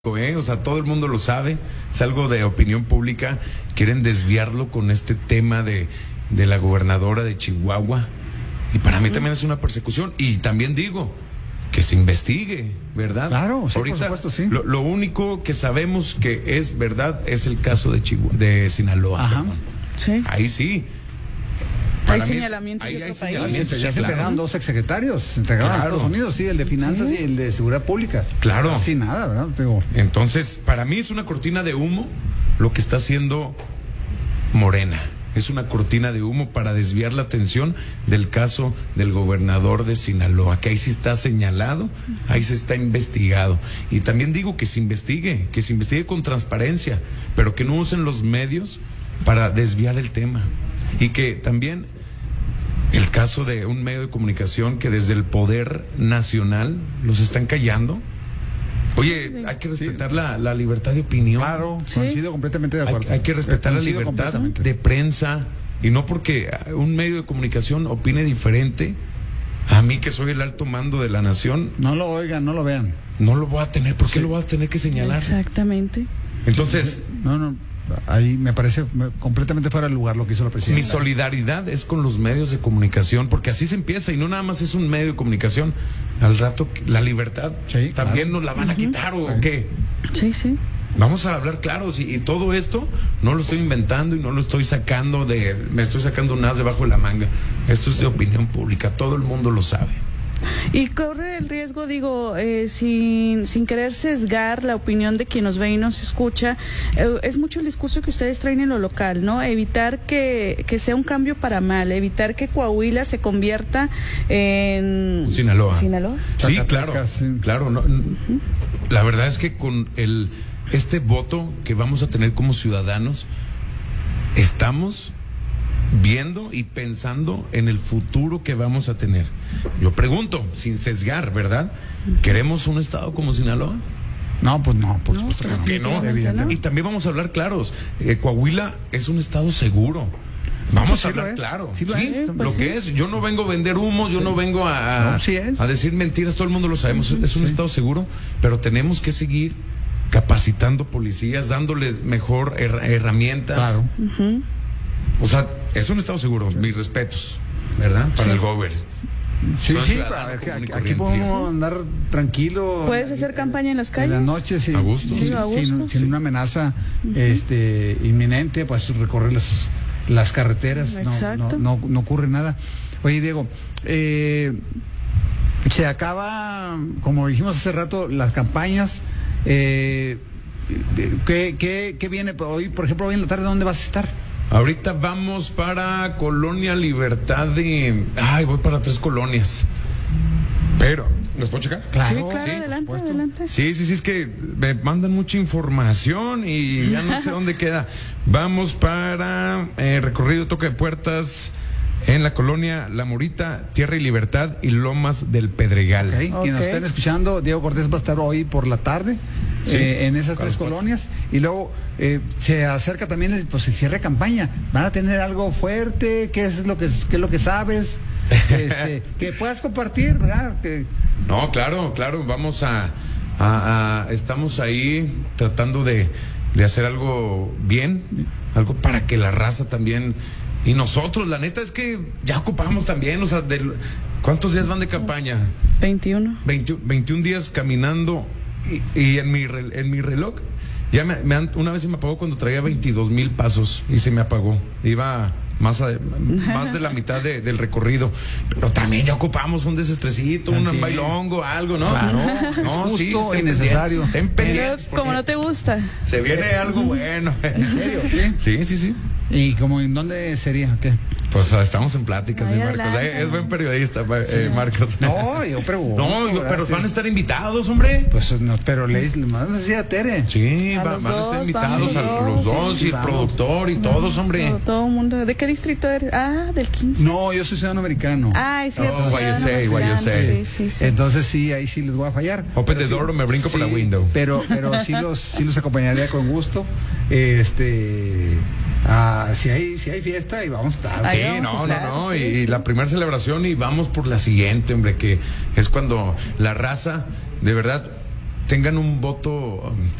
O sea, todo el mundo lo sabe, es algo de opinión pública. Quieren desviarlo con este tema de la gobernadora de Chihuahua, y para mí también es una persecución. Y también digo que se investigue, ¿verdad? Claro, sí, ahorita, por supuesto, sí. Lo único que sabemos que es verdad es el caso de Sinaloa. Ajá. Sí. Ahí sí. Hay Para mí señalamientos de otro país. Ya se entregaron dos exsecretarios, se entregaron a Estados Unidos, sí, el de Finanzas y el de Seguridad Pública. Claro. Así nada, ¿verdad? Digo, Entonces, para mí es una cortina de humo lo que está haciendo Morena. Es una cortina de humo para desviar la atención del caso del gobernador de Sinaloa, que ahí sí está señalado, ahí se está investigado. Y también digo que se investigue con transparencia, pero que no usen los medios para desviar el tema. Y que también el caso de un medio de comunicación que desde el poder nacional los están callando. Oye, hay que respetar la libertad de opinión. claro, Sí. coincido completamente de acuerdo. Hay que respetar la Coincido libertad completamente. de prensa, y no porque un medio de comunicación opine diferente, a mí que soy el alto mando de la nación, No lo oigan, no lo vean. no lo voy a tener. ¿Por qué lo voy a tener que señalar? Exactamente. Entonces, No, ahí me parece completamente fuera de lugar lo que hizo la mi presidenta. solidaridad es con los medios de comunicación, porque así se empieza, y no nada más es un medio de comunicación. Al rato la libertad Sí, también claro. nos la van a quitar, ¿o qué? Sí, sí. Vamos a hablar claros, y todo esto no lo estoy inventando y no lo estoy sacando me estoy sacando un as debajo de la manga. Esto es de opinión pública, todo el mundo lo sabe. Y corre el riesgo, digo, sin querer sesgar la opinión de quien nos ve y nos escucha, es mucho el discurso que ustedes traen en lo local, ¿no? Evitar que sea un cambio para mal, evitar que Coahuila se convierta en... Sinaloa. ¿Sinaloa? Sí, Zacatecas, sí. claro. No, la verdad es que con este voto que vamos a tener como ciudadanos, estamos viendo y pensando en el futuro que vamos a tener. Yo pregunto, sin sesgar, ¿verdad? ¿Queremos un estado como Sinaloa? No, pues no, por No, supuesto pero que no. Que no, evidentemente Y también vamos a hablar claros. Coahuila es un estado seguro. Vamos Sí a lo hablar es. claro. Sí lo es, lo pues que es. Yo no vengo a vender humos, yo no vengo a No, sí es. a decir mentiras, todo el mundo lo sabemos. Es un estado seguro, pero tenemos que seguir capacitando policías, dándoles mejor herramientas. Claro. O sea, es un estado seguro, mis respetos, ¿verdad? Para el gober. Sí, Soy sí, ciudadano a ver, que común y aquí corriente. podemos andar tranquilo. ¿Puedes hacer campaña en las En calles? la noche, sí. A gusto. Sí, a gusto. Sin una amenaza inminente, pues recorrer las carreteras. Exacto. No ocurre nada. Oye, Diego, se acaba, como dijimos hace rato, las campañas. ¿Qué viene hoy? Por ejemplo, hoy en la tarde, ¿dónde vas a estar? Ahorita vamos para Colonia Libertad voy para 3 colonias. Pero, ¿los puedo checar? Sí, claro, por adelante, supuesto. adelante. Sí, es que me mandan mucha información y ya no sé dónde queda. Vamos para recorrido toque de puertas en la colonia La Morita, Tierra y Libertad y Lomas del Pedregal. Okay. Quienes nos estén escuchando, Diego Cortés va a estar hoy por la tarde en esas 3 colonias, y luego se acerca también el cierre de campaña. ¿Van a tener algo fuerte? ¿Qué es lo que sabes? Que puedas compartir, ¿verdad? No, claro, vamos estamos ahí tratando de hacer algo bien, algo para que la raza también, y nosotros, la neta es que ya ocupamos también, o sea, ¿cuántos días van de campaña? 21. 21 días caminando, y en mi reloj ya una vez se me apagó cuando traía 22,000 pasos y se me apagó. Iba más de la mitad del recorrido, pero también ya ocupamos un desestresito, un bailongo, algo, ¿no? Claro, no, es sí, justo y necesario. Estén Pero pendientes, como porque no te gusta. se viene algo bueno. ¿En serio? Sí. ¿Y como en dónde sería? ¿Qué? Pues estamos en pláticas, Ay, mi Marcos. adelante. Es buen periodista, Marcos. No, yo pregunto. No, pero van a estar invitados, hombre. Pues no, pero le mandan así a Tere. Sí, A van los a estar dos, invitados vamos a los los dos. dos, Sí, y el vamos. productor y todos, hombre. Todo el mundo. ¿De qué distrito eres? Ah, del 15. No, yo soy ciudadano americano. Ah, es cierto. Oh, ciudadano YSA, mexicano. YSA. Sí. Entonces sí, ahí sí les voy a fallar. Open Pero the sí- door o me brinco por la window. Pero sí los acompañaría con gusto. Si hay fiesta, y vamos a estar. Ahí Sí, vamos a estar, no. sí. Y la primera celebración, y vamos por la siguiente, hombre, que es cuando la raza, de verdad, tengan un voto